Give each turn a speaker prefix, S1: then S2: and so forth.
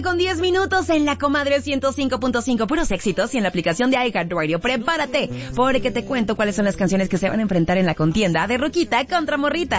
S1: 9:10 en la Comadre 105.5, puros éxitos, y en la aplicación de iHeartRadio. Prepárate, porque te cuento cuáles son las canciones que se van a enfrentar en la contienda de Ruquita contra Morrita.